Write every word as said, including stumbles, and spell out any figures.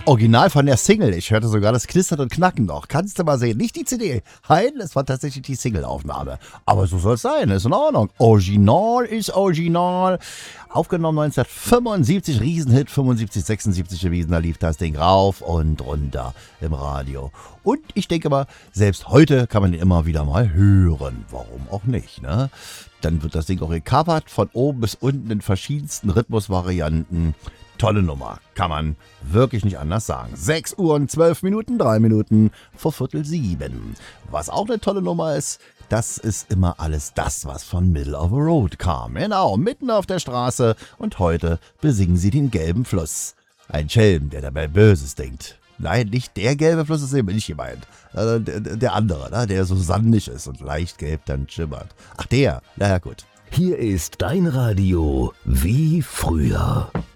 Original von der Single. Ich hörte sogar das Knistern und Knacken noch. Kannst du mal sehen. Nicht die C D. Nein, es war tatsächlich die Single-Aufnahme. Aber so soll es sein. Ist in Ordnung. Original ist Original. Aufgenommen neunzehnhundertfünfundsiebzig. Riesenhit. fünfundsiebzig, sechsundsiebzig gewesen. Da lief das Ding rauf und runter im Radio. Und ich denke mal, selbst heute kann man ihn immer wieder mal hören. Warum auch nicht, ne? Dann wird das Ding auch gecovert. Von oben bis unten in verschiedensten Rhythmusvarianten. Tolle Nummer, kann man wirklich nicht anders sagen. sechs Uhr und zwölf Minuten, drei Minuten vor Viertel sieben. Was auch eine tolle Nummer ist, das ist immer alles das, was von Middle of the Road kam. Genau, mitten auf der Straße und heute besingen sie den gelben Fluss. Ein Schelm, der dabei Böses denkt. Nein, nicht der gelbe Fluss, das ist eben nicht gemeint. Äh, der, der andere, ne? Der so sandig ist und leicht gelb dann schimmert. Ach der, naja gut. Hier ist dein Radio wie früher.